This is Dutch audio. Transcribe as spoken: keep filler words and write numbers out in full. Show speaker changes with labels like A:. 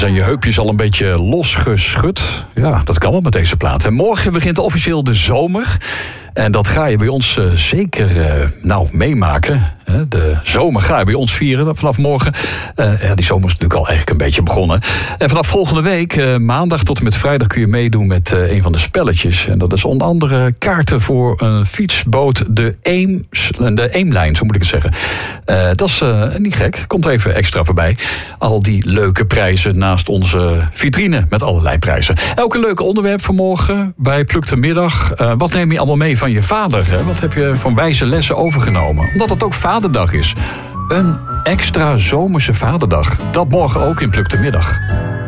A: zijn je heupjes al een beetje losgeschud? Ja, dat kan wel met deze plaat. En morgen begint officieel de zomer. En dat ga je bij ons uh, zeker uh, nou, meemaken. De zomer ga je bij ons vieren vanaf morgen. Uh, ja, die zomer is natuurlijk al eigenlijk een beetje begonnen. En vanaf volgende week, uh, maandag tot en met vrijdag, kun je meedoen met uh, een van de spelletjes. En dat is onder andere kaarten voor een fietsboot, de Eem, de Eemlijn, zo moet ik het zeggen. Uh, dat is uh, niet gek. Komt even extra voorbij. Al die leuke prijzen naast onze vitrine met allerlei prijzen. Elke leuke onderwerp voor morgen bij Pluk de Middag. Uh, wat neem je allemaal mee van je vader? Hè? Wat heb je van wijze lessen overgenomen? Omdat het ook Vaderdag is. Een extra zomerse Vaderdag. Dat morgen ook in Pluk de Middag.